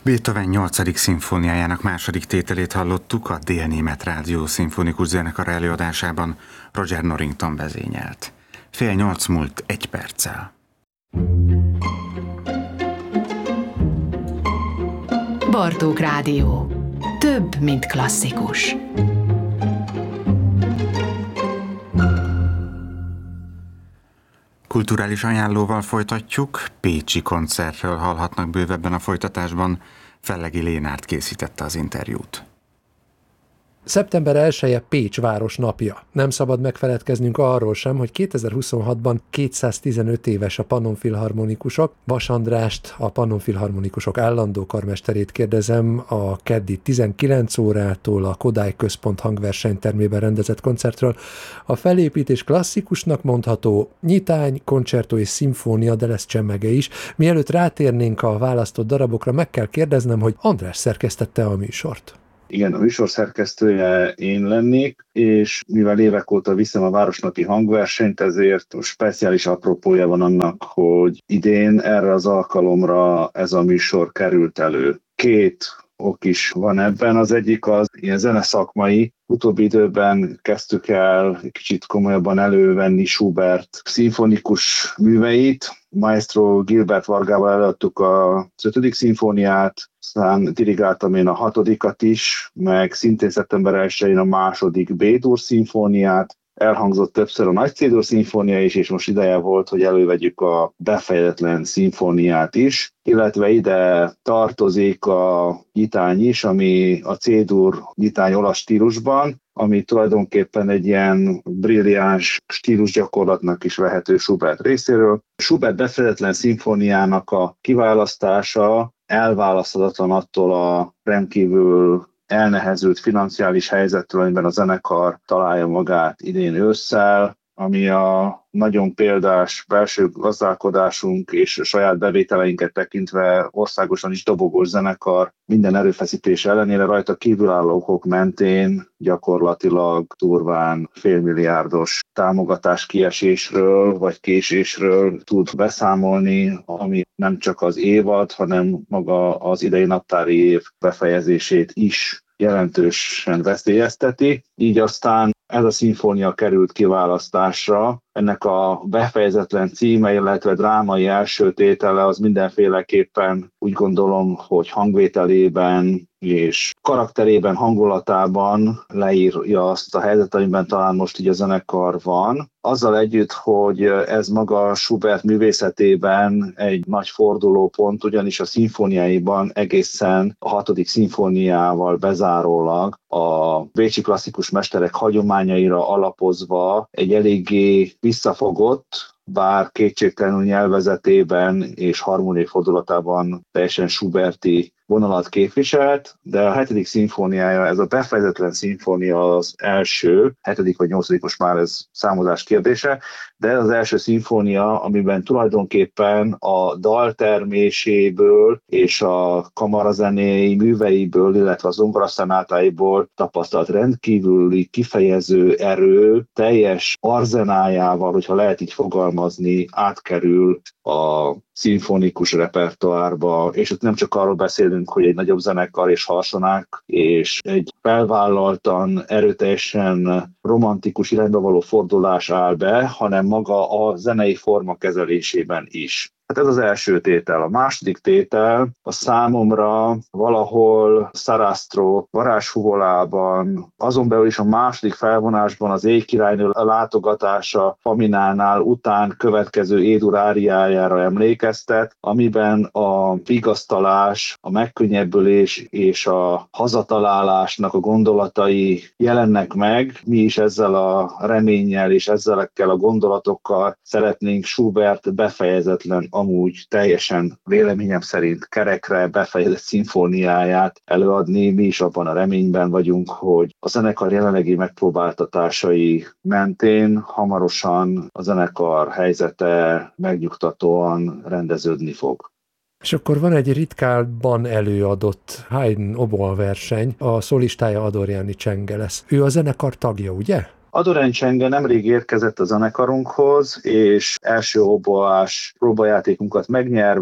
Beethoven 8. szimfóniájának második tételét hallottuk, a Dél-német Rádió szimfonikus zenekar előadásában Roger Norrington vezényelt. 7:30 múlt 1 perccel. Bartók Rádió. Több, mint klasszikus. Kulturális ajánlóval folytatjuk, pécsi koncertről hallhatnak bővebben a folytatásban. Fellegi Lénárt készítette az interjút. Szeptember 1-e Pécs város napja. Nem szabad megfeledkeznünk arról sem, hogy 2026-ban 215 éves a Pannonfilharmonikusok. Vas Andrást, a Pannonfilharmonikusok állandó karmesterét kérdezem a keddi 19 órától a Kodály Központ hangversenytermében rendezett koncertről. A felépítés klasszikusnak mondható, nyitány, koncertó és szimfónia, de lesz csemege is. Mielőtt rátérnénk a választott darabokra, meg kell kérdeznem, hogy András szerkesztette a műsort. Igen, a műsor szerkesztője én lennék, és mivel évek óta viszem a városnapi hangversenyt, ezért speciális apropója van annak, hogy idén erre az alkalomra ez a műsor került elő. 2 ok is van ebben. Az egyik az ilyen zeneszakmai. Utóbbi időben kezdtük el kicsit komolyabban elővenni Schubert szimfonikus műveit. Maestro Gilbert Vargával előadtuk az 5. szimfóniát, aztán dirigáltam én a 6. is, meg szintén szeptember 1-én a 2. B-dur szimfóniát. Elhangzott többször a Nagy C-dur szimfónia is, és most ideje volt, hogy elővegyük a befejezetlen szimfóniát is, illetve ide tartozik a nyitány is, ami a C-dur nyitány olasz stílusban, ami tulajdonképpen egy ilyen brilliáns stílusgyakorlatnak is vehető Schubert részéről. Schubert befejezetlen szimfóniának a kiválasztása elválaszthatatlan attól a rendkívül elnehezült financiális helyzettől, amiben a zenekar találja magát idén ősszel, ami a nagyon példás belső gazdálkodásunk és saját bevételeinket tekintve országosan is dobogós zenekar minden erőfeszítés ellenére rajta kívülálló okok mentén gyakorlatilag durván félmilliárdos támogatás kiesésről vagy késésről tud beszámolni, ami nem csak az évad, hanem maga az idei naptári év befejezését is jelentősen veszélyezteti. Így aztán ez a szimfónia került kiválasztásra. Ennek a befejezetlen címe, illetve drámai első tétele az mindenféleképpen úgy gondolom, hogy hangvételében és karakterében, hangulatában leírja azt a helyzetet, amiben talán most így a zenekar van. Azzal együtt, hogy ez maga Schubert művészetében egy nagy fordulópont, ugyanis a szimfóniáiban egészen a 6. szimfóniával bezárólag a bécsi klasszikus mesterek hagyományaira alapozva egy eléggé visszafogott, bár kétségtelenül nyelvezetében és harmóniai fordulatában teljesen Schuberti vonalat képviselt, de a 7. szimfóniája, ez a befejezetlen szimfónia az első, 7. vagy 8. most már ez számozás kérdése, de ez az első szimfónia, amiben tulajdonképpen a dalterméséből és a kamarazenéi műveiből, illetve az zongoraszonátáiból tapasztalt rendkívüli kifejező erő teljes arzenájával, hogyha lehet így fogalmazni, átkerül a szimfonikus repertoárba, és ott nem csak arról beszélünk, hogy egy nagyobb zenekar és harsonák, és egy felvállaltan, erőteljesen romantikus irányba való fordulás áll be, hanem maga a zenei forma kezelésében is. Hát ez az első tétel. A második tétel a számomra valahol Sarastro varázsfuvolában, azon belül is a második felvonásban az Éjkirálynő látogatása Faminánál után következő Édur áriájára emlékeztet, amiben a vigasztalás, a megkönnyebbülés és a hazatalálásnak a gondolatai jelennek meg. Mi is ezzel a reménnyel és ezzelekkel a gondolatokkal szeretnénk Schubert befejezetlen, amúgy teljesen véleményem szerint kerekre befejezett szimfóniáját előadni. Mi is abban a reményben vagyunk, hogy a zenekar jelenlegi megpróbáltatásai mentén hamarosan a zenekar helyzete megnyugtatóan rendeződni fog. És akkor van egy ritkában előadott Haydn oboa verseny, a szólistája Adorjáni Csenge lesz. Ő a zenekar tagja, ugye? Adorjáni Csenge nemrég érkezett a zenekarunkhoz, és első oboás próbajátékunkat megnyerve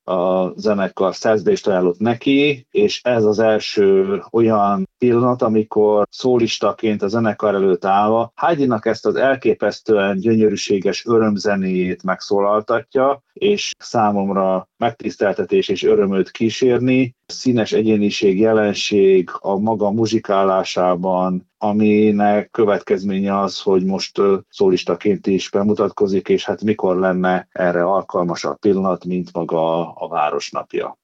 a zenekar szerződést ajánlott neki, és ez az első olyan pillanat, amikor szólistaként a zenekar előtt állva Heidi-nak ezt az elképesztően gyönyörűséges örömzenéjét megszólaltatja, és számomra megtiszteltetés és örömöt kísérni. Színes egyéniség, jelenség a maga muzsikálásában, aminek következménye az, hogy most szólistaként is bemutatkozik, és hát mikor lenne erre alkalmas a pillanat, mint maga a városnapja.